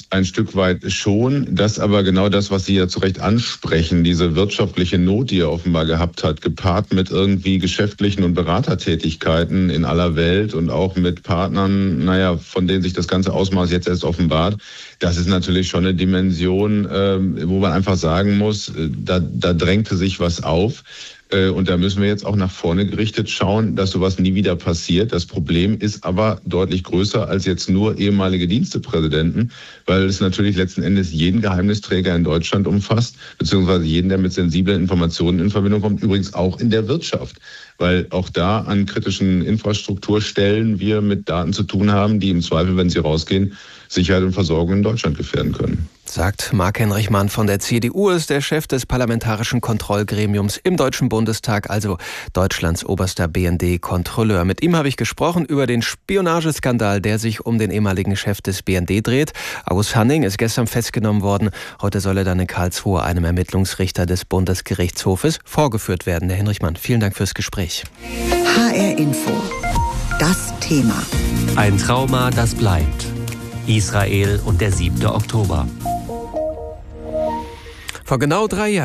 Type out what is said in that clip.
Ein Stück weit schon. Das aber genau das, was Sie ja zu Recht ansprechen, diese wirtschaftliche Not, die er offenbar gehabt hat, gepaart mit irgendwie geschäftlichen und Beratertätigkeiten in aller Welt und auch mit Partnern, von denen sich das ganze Ausmaß jetzt erst offenbart. Das ist natürlich schon eine Dimension, wo man einfach sagen muss, da drängte sich was auf. Und da müssen wir jetzt auch nach vorne gerichtet schauen, dass sowas nie wieder passiert. Das Problem ist aber deutlich größer als jetzt nur ehemalige Dienstepräsidenten, weil es natürlich letzten Endes jeden Geheimnisträger in Deutschland umfasst, beziehungsweise jeden, der mit sensiblen Informationen in Verbindung kommt, übrigens auch in der Wirtschaft. Weil auch da an kritischen Infrastrukturstellen wir mit Daten zu tun haben, die im Zweifel, wenn sie rausgehen, Sicherheit und Versorgung in Deutschland gefährden können. Sagt Marc-Henrich Mann von der CDU, ist der Chef des Parlamentarischen Kontrollgremiums im Deutschen Bundestag, also Deutschlands oberster BND-Kontrolleur. Mit ihm habe ich gesprochen über den Spionageskandal, der sich um den ehemaligen Chef des BND dreht. August Hanning ist gestern festgenommen worden. Heute soll er dann in Karlsruhe einem Ermittlungsrichter des Bundesgerichtshofes vorgeführt werden. Herr Henrich Mann, vielen Dank fürs Gespräch. HR Info. Das Thema. Ein Trauma, das bleibt. Israel und der 7. Oktober. Vor genau 3 Jahren